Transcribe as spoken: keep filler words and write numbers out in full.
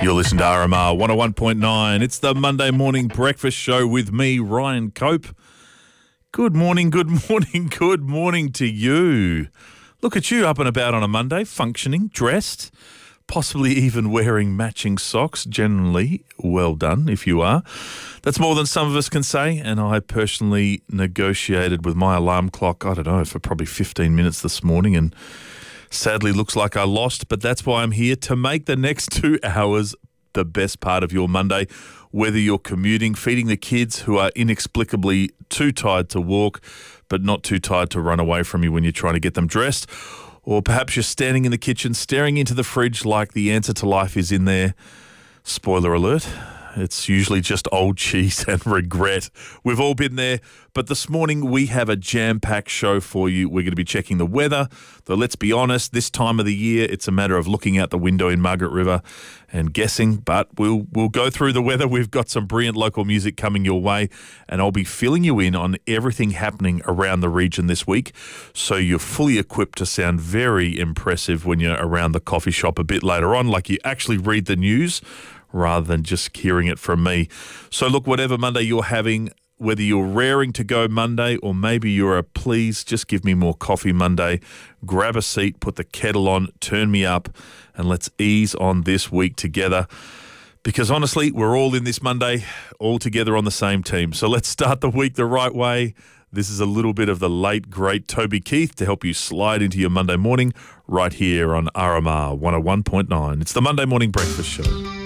You're listening to R M R one oh one point nine. It's the Monday morning breakfast show with me, Ryan Cope. Good morning, good morning, good morning to you. Look at you up and about on a Monday, functioning, dressed, possibly even wearing matching socks. Generally, well done if you are. That's more than some of us can say, and I personally negotiated with my alarm clock, I don't know, for probably fifteen minutes this morning, and sadly looks like I lost, but that's why I'm here to make the next two hours the best part of your Monday. Whether you're commuting, feeding the kids who are inexplicably too tired to walk, but not too tired to run away from you when you're trying to get them dressed, or perhaps you're standing in the kitchen staring into the fridge like the answer to life is in there. Spoiler alert. It's usually just old cheese and regret. We've all been there. But this morning we have a jam-packed show for you. We're going to be checking the weather. Though let's be honest, this time of the year, it's a matter of looking out the window in Margaret River and guessing. But we'll we'll go through the weather. We've got some brilliant local music coming your way. And I'll be filling you in on everything happening around the region this week. So you're fully equipped to sound very impressive when you're around the coffee shop a bit later on, like you actually read the news rather than just hearing it from me. So look, whatever Monday you're having, whether you're raring to go Monday or maybe you're a please just give me more coffee Monday, grab a seat, put the kettle on, turn me up, and let's ease on this week together. Because honestly, we're all in this Monday, all together on the same team. So let's start the week the right way. This is a little bit of the late, great Toby Keith to help you slide into your Monday morning right here on R M R one oh one point nine. It's the Monday Morning Breakfast Show.